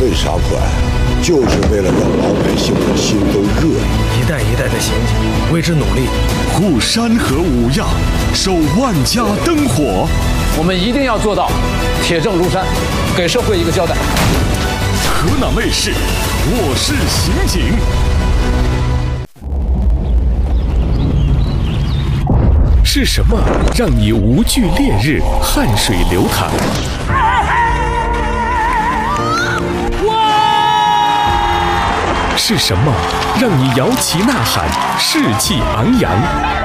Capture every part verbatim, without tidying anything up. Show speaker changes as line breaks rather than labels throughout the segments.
备杀款，就是为了让老百姓的心都热。
一代一代的刑警为之努力，
护山河五亚，守万家灯火。
我们一定要做到铁证如山，给社会一个交代。
河南卫视，我是刑警。
是什么让你无惧烈日，汗水流淌？是什么让你摇旗呐喊，士气昂扬？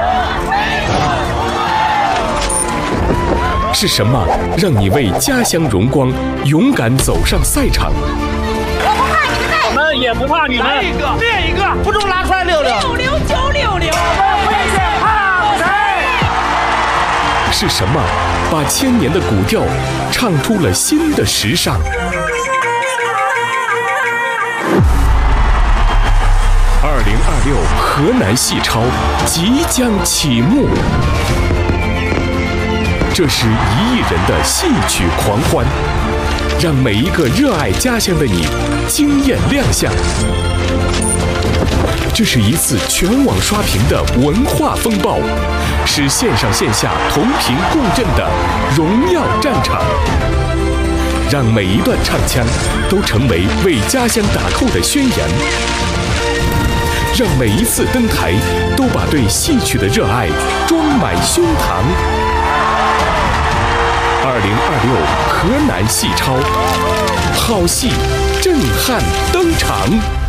是什么让你为家乡荣光勇敢走上赛场？
我不怕你们累，
我们也不怕你们。
来一个，练一个，不中拿出来溜溜。
六六九六六，
我们会见怕谁？
是什么把千年的古调唱出了新的时尚？二零二六河南戏超即将启幕，这是一亿人的戏曲狂欢，让每一个热爱家乡的你惊艳亮相。这是一次全网刷屏的文化风暴，是线上线下同频共振的荣耀战场，让每一段唱腔都成为为家乡打 call 的宣言，让每一次登台都把对戏曲的热爱装满胸膛。二零二六河南戏超，好戏震撼登场。